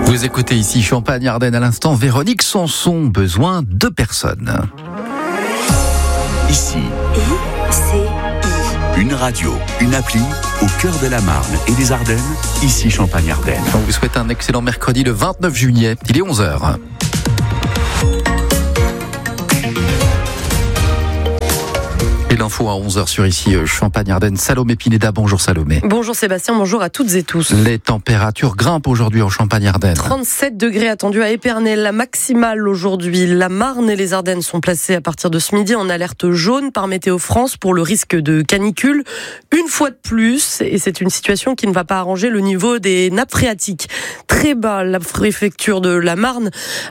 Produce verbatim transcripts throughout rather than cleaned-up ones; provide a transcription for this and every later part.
Vous écoutez ici Champagne-Ardenne à l'instant, Véronique Sanson, besoin de personnes. Ici, I C I. une radio, une appli, au cœur de la Marne et des Ardennes, ici Champagne-Ardenne. On vous souhaite un excellent mercredi le vingt-neuf juillet, il est onze heures. Et l'info à onze heures sur ici Champagne-Ardenne. Salomé Pineda, bonjour Salomé. Bonjour Sébastien, bonjour à toutes et tous. Les températures grimpent aujourd'hui en Champagne-Ardenne. trente-sept degrés attendus à Épernay, la maximale aujourd'hui. La Marne et les Ardennes sont placées à partir de ce midi en alerte jaune par Météo France pour le risque de canicule. Une fois de plus, et c'est une situation qui ne va pas arranger le niveau des nappes phréatiques. Très bas, la préfecture de la Marne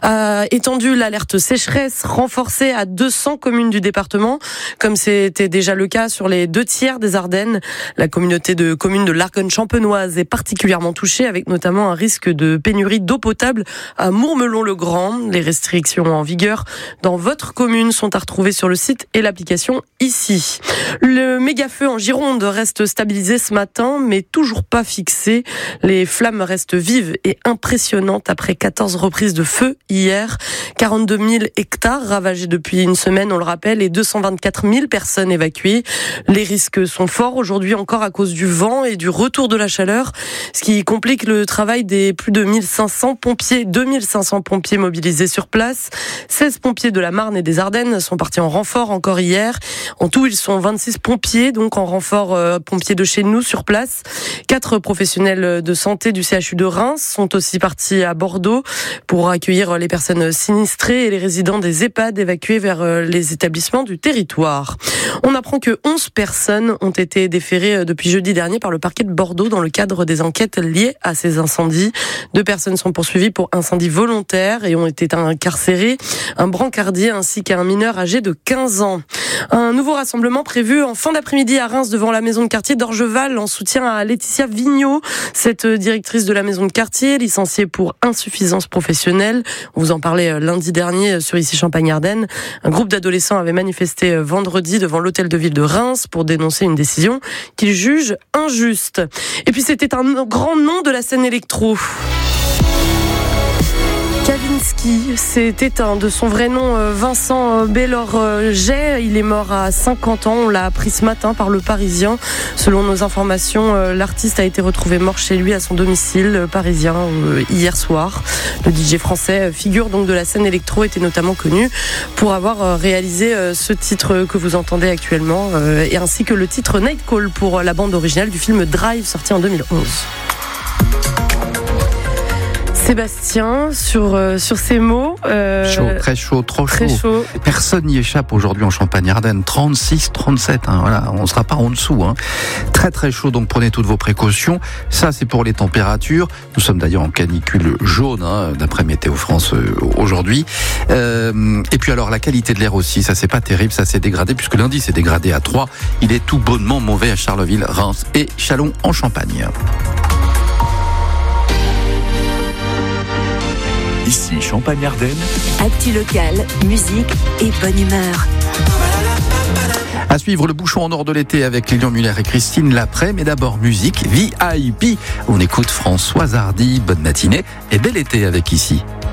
a étendu l'alerte sécheresse renforcée à deux cents communes du département, comme c'était déjà le cas sur les deux tiers des Ardennes. La communauté de communes de l'Argonne champenoise est particulièrement touchée, avec notamment un risque de pénurie d'eau potable à Mourmelon-le-Grand. Les restrictions en vigueur dans votre commune sont à retrouver sur le site et l'application ici. Le méga-feu en Gironde reste stabilisé ce matin, mais toujours pas fixé. Les flammes restent vives et impressionnantes après quatorze reprises de feu hier. quarante-deux mille hectares ravagés depuis une semaine, on le rappelle, et deux cent vingt-quatre mille personnes évacuées. Les risques sont forts aujourd'hui encore à cause du vent et du retour de la chaleur, ce qui complique le travail des plus de mille cinq cents pompiers, deux mille cinq cents pompiers mobilisés sur place. seize pompiers de la Marne et des Ardennes sont partis en renfort encore hier. En tout, ils sont vingt-six pompiers, donc en renfort euh, pompiers de chez nous sur place. Quatre professionnels de santé du C H U de Reims sont aussi partis à Bordeaux pour accueillir les personnes sinistrées et les résidents des EHPAD évacués vers les établissements du territoire. On apprend que onze personnes ont été déférées depuis jeudi dernier par le parquet de Bordeaux dans le cadre des enquêtes liées à ces incendies. Deux personnes sont poursuivies pour incendie volontaire et ont été incarcérées, un brancardier ainsi qu'un mineur âgé de quinze ans. Un nouveau rassemblement prévu en fin d'après-midi à Reims devant la maison de quartier d'Orgeval en soutien à Laetitia Vigneault, cette directrice de la maison de quartier, licenciée pour insuffisance professionnelle. On vous en parlait lundi dernier sur ici Champagne-Ardenne. Un groupe d'adolescents avait manifesté vendredi devant l'hôtel de ville de Reims pour dénoncer une décision qu'ils jugent injuste. Et puis c'était un grand nom de la scène électro. Kavinsky s'est éteint, de son vrai nom Vincent Bellorget. Il est mort à cinquante ans, on l'a appris ce matin par Le Parisien. Selon nos informations, l'artiste a été retrouvé mort chez lui à son domicile parisien hier soir. Le D J français, figure donc de la scène électro, était notamment connu pour avoir réalisé ce titre que vous entendez actuellement, et ainsi que le titre Night Call pour la bande originale du film Drive sorti en deux mille onze. Sébastien, sur, euh, sur ces mots... Euh, chaud, très chaud, trop très chaud. chaud. Personne n'y échappe aujourd'hui en Champagne-Ardenne. trente-six, trente-sept, hein, voilà, on ne sera pas en dessous. Hein. Très très chaud, donc prenez toutes vos précautions. Ça, c'est pour les températures. Nous sommes d'ailleurs en canicule jaune, hein, d'après Météo France euh, aujourd'hui. Euh, et puis alors, la qualité de l'air aussi, ça c'est pas terrible, ça s'est dégradé, puisque lundi c'est dégradé à trois. Il est tout bonnement mauvais à Charleville, Reims et Châlons en Champagne. Ici Champagne-Ardenne. Actu locale, musique et bonne humeur. À suivre le bouchon en or de l'été avec Lilian Muller et Christine Lapré, mais d'abord musique, V I P. On écoute Françoise Hardy, bonne matinée et bel été avec ici.